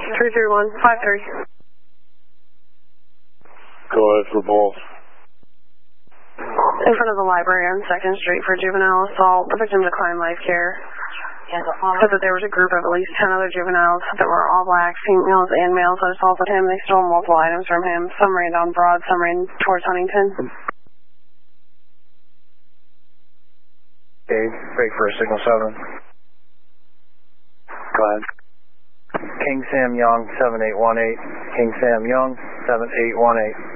33153. Go ahead for both. In front of the library on 2nd Street for juvenile assault. The victim declined life care. Said that there was a group of at least 10 other juveniles that were all black, females and males that assaulted him. They stole multiple items from him. Some ran down Broad, some ran towards Huntington. Okay, break for a signal 7. Go ahead. King Sam Young, 7818. King Sam Young, 7818.